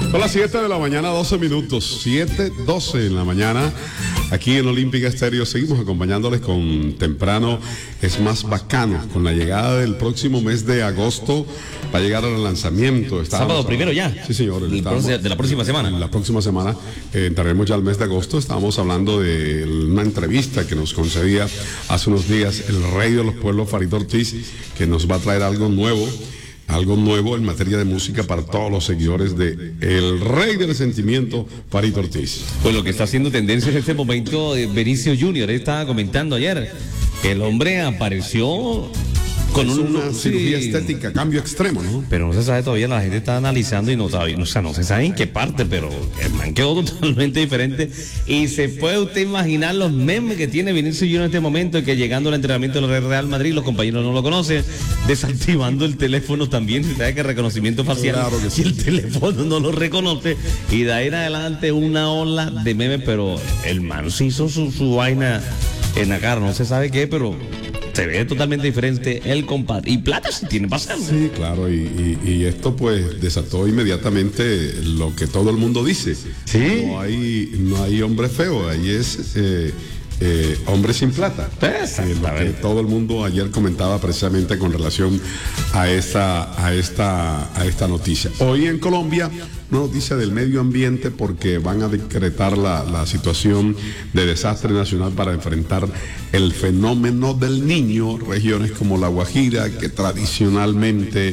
Son las 7 de la mañana, 12 minutos, 7:12 en la mañana, aquí en Olímpica Estéreo. Seguimos acompañándoles con Temprano es más bacano. Con la llegada del próximo mes de agosto, va a llegar el lanzamiento. Sábado primero ya. Sí, señor. De la próxima semana. La próxima semana entraremos ya al mes de agosto. Estábamos hablando de una entrevista que nos concedía hace unos días el rey de los pueblos, Farid Ortiz, que nos va a traer algo nuevo en materia de música para todos los seguidores de el rey del sentimiento, Farid Ortiz. Pues lo que está haciendo tendencia en este momento, Benicio Junior, estaba comentando ayer, que el hombre apareció con una cirugía estética, cambio extremo, ¿no? Pero no se sabe todavía, la gente está analizando y no se sabe en qué parte, pero el man quedó totalmente diferente. Y se puede usted imaginar los memes que tiene Vinicius Junior en este momento, que llegando al entrenamiento del Real Madrid, los compañeros no lo conocen, desactivando el teléfono también, sabe que reconocimiento facial, claro que sí. Y el teléfono no lo reconoce, y de ahí en adelante una ola de memes, pero el man se hizo su vaina en la cara, no se sabe qué, pero se ve totalmente diferente el compadre. Y plata sí tiene para hacerlo. Sí, claro, y esto pues desató inmediatamente lo que todo el mundo dice. Sí. No hay hombre feo, ahí es hombre sin plata. Lo que todo el mundo ayer comentaba precisamente con relación a esta noticia. Hoy en Colombia, una noticia del medio ambiente, porque van a decretar la situación de desastre nacional para enfrentar el fenómeno del Niño. Regiones como La Guajira, que tradicionalmente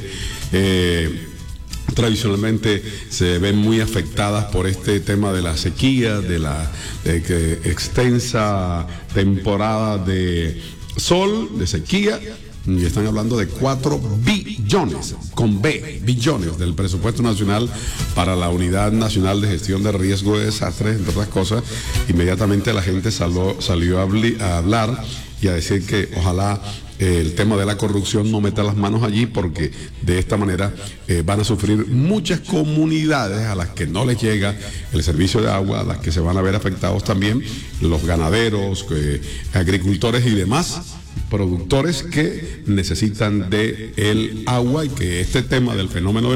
se ven muy afectadas por este tema de la sequía, de la extensa temporada de sol, de sequía. Y están hablando de 4 billones, con B, billones del presupuesto nacional para la Unidad Nacional de Gestión de Riesgo de Desastres, entre otras cosas. Inmediatamente la gente salió a hablar y a decir que ojalá el tema de la corrupción no meta las manos allí, porque de esta manera van a sufrir muchas comunidades a las que no les llega el servicio de agua, a las que se van a ver afectados también los ganaderos, agricultores y demás productores que necesitan de el agua, y que este tema del fenómeno